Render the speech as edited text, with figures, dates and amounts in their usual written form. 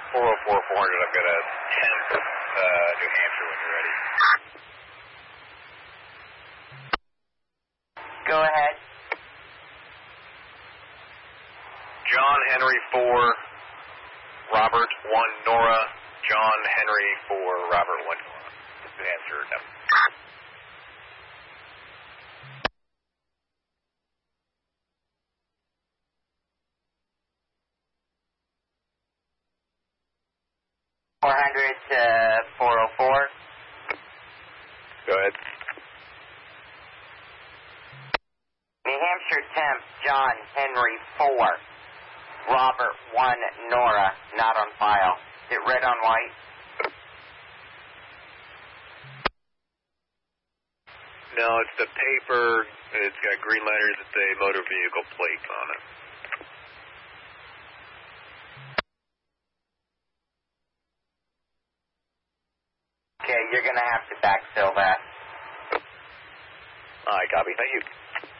404, 400, I've got a temp, New Hampshire when you're ready. Go ahead. John Henry 4, Robert 1, Nora. John Henry 4, Robert 1, Nora. New Hampshire, temp. to 404. Go ahead. New Hampshire temp, John Henry 4, Robert 1, Nora, not on file. Is it red on white? No, it's the paper. It's got green letters. It's a motor vehicle plate on it. Okay, you're going to have to backfill that. All right, copy. Thank you.